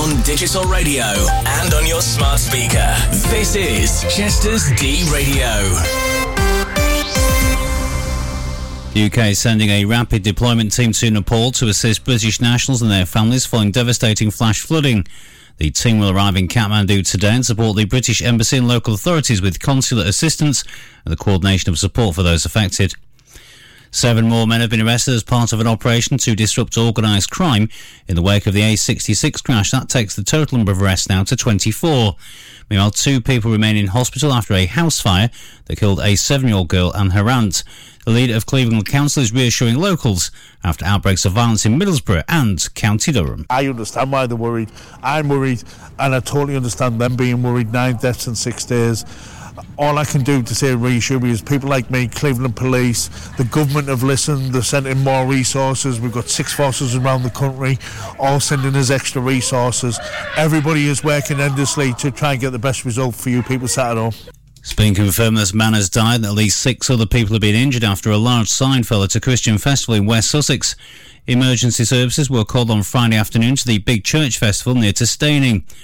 on digital radio and on your smart speaker. This is Chester's D Radio. The UK is sending a rapid deployment team to Nepal to assist British nationals and their families following devastating flash flooding. The team will arrive in Kathmandu today and support the British Embassy and local authorities with consular assistance and the coordination of support for those affected. 7 more men have been arrested as part of an operation to disrupt organised crime in the wake of the A66 crash. That takes the total number of arrests now to 24. Meanwhile, 2 people remain in hospital after a house fire that killed a 7-year-old girl and her aunt. The leader of Cleveland Council is reassuring locals after outbreaks of violence in Middlesbrough and County Durham. I understand why they're worried. I'm worried, and I totally understand them being worried. 9 deaths in 6 days. All I can do to say reassure you is people like me, Cleveland Police, the government have listened, they've sent in more resources. We've got 6 forces around the country, all sending us extra resources. Everybody is working endlessly to try and get the best result for you people sat at home. It's been confirmed this man has died and at least 6 other people have been injured after a large sign fell at a Christian festival in West Sussex. Emergency services were called on Friday afternoon to the Big Church Festival near to Staining.